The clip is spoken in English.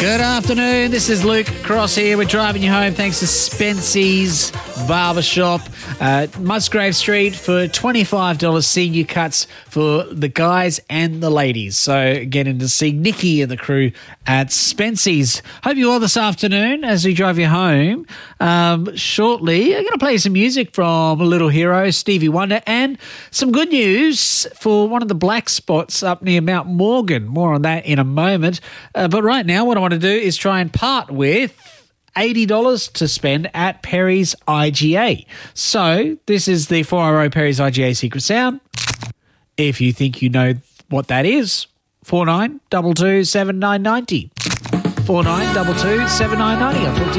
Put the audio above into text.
Good afternoon. This is Luke Cross here. We're driving you home thanks to Spency's Barbershop, Musgrave Street, for $25 senior cuts for the guys and the ladies. So get in to see Nikki and the crew at Spency's. Hope you all this afternoon as we drive you home. Shortly, I'm going to play some music from Little Hero, Stevie Wonder, and some good news for one of the black spots up near Mount Morgan. More on that in a moment. But right now, what I want to do is try and part with $80 to spend at Perry's IGA. So this is the 4RO Perry's IGA Secret Sound. If you think you know what that is, 49227990. 49227990. I'll talk to you